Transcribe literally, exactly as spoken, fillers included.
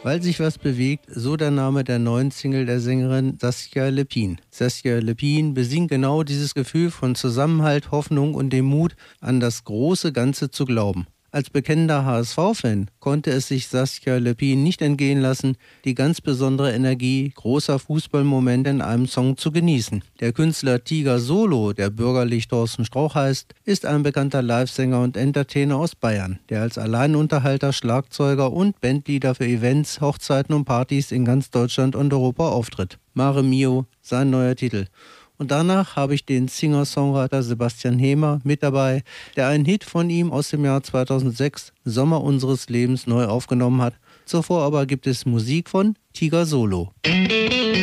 Weil sich was bewegt, so der Name der neuen Single der Sängerin Saskia Lepin. Saskia Lepin besingt genau dieses Gefühl von Zusammenhalt, Hoffnung und dem Mut, an das große Ganze zu glauben. Als bekennender H S V-Fan konnte es sich Saskia Lepin nicht entgehen lassen, die ganz besondere Energie großer Fußballmomente in einem Song zu genießen. Der Künstler Tiger Solo, der bürgerlich Thorsten Strauch heißt, ist ein bekannter Livesänger und Entertainer aus Bayern, der als Alleinunterhalter, Schlagzeuger und Bandleader für Events, Hochzeiten und Partys in ganz Deutschland und Europa auftritt. Mare Mio, sein neuer Titel. Und danach habe ich den Singer-Songwriter Sebastian Hemer mit dabei, der einen Hit von ihm aus dem Jahr zweitausendsechs, Sommer unseres Lebens, neu aufgenommen hat. Zuvor aber gibt es Musik von Tiger Solo.